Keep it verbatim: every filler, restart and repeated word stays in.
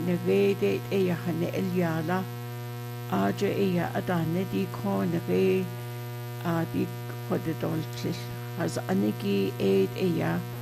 na réide éacha na Iliala áidir é a dána dí có na ré a dí chud adultlis as anigi éid é